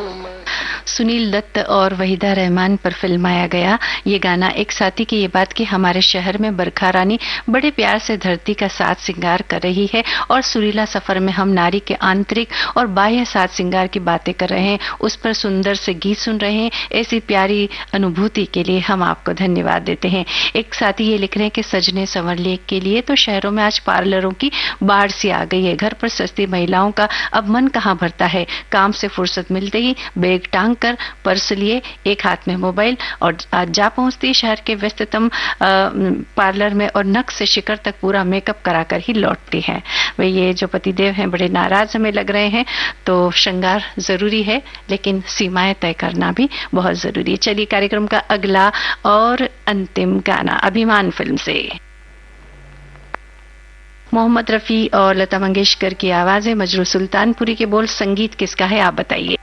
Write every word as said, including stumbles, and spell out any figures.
सुनील दत्त और वहीदा रहमान पर फिल्माया गया ये गाना एक साथी की ये बात कि हमारे शहर में बरखा रानी बड़े प्यार से धरती का साज श्रृंगार कर रही है और सुरीला सफर में हम नारी के आंतरिक और बाह्य साज श्रृंगार की बातें कर रहे हैं, उस पर सुंदर से गीत सुन रहे हैं। ऐसी प्यारी अनुभूति के लिए हम आपको धन्यवाद देते हैं। एक साथी ये लिख रहे हैं कि सजने संवरने के लिए तो शहरों में आज पार्लरों की बाढ़ सी आ गई है। घर पर सस्ती महिलाओं का अब मन कहाँ भरता है। काम से फुर्सत मिलते ही बैग टांग कर पर्स लिए, एक हाथ में मोबाइल और आज जा पहुंचती शहर के व्यस्ततम पार्लर में और नक से शिखर तक पूरा मेकअप कराकर ही लौटती हैं। वे ये जो पतिदेव हैं बड़े नाराज हमें लग रहे हैं। तो श्रृंगार जरूरी है लेकिन सीमाएं तय करना भी बहुत जरूरी है। चलिए कार्यक्रम का अगला और अंतिम गाना अभिमान फिल्म से मोहम्मद रफी और लता मंगेशकर की आवाजें, मजरू सुल्तानपुरी के बोल, संगीत किसका है आप बताइए।